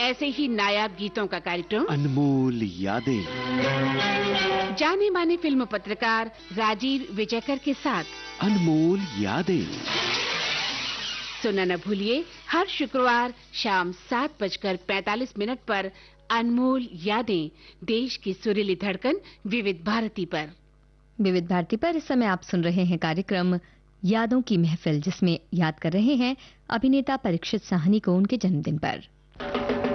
ऐसे ही नायाब गीतों का कार्यक्रम अनमोल यादें, जाने माने फिल्म पत्रकार राजीव विजयकर के साथ अनमोल यादें। सुनना न भूलिए हर शुक्रवार शाम 7:45 पर अनमोल यादें, देश की सुरीली धड़कन विविध भारती पर। विविध भारती पर इस समय आप सुन रहे हैं कार्यक्रम यादों की महफिल, जिसमें याद कर रहे हैं अभिनेता परीक्षित साहनी को उनके जन्मदिन पर।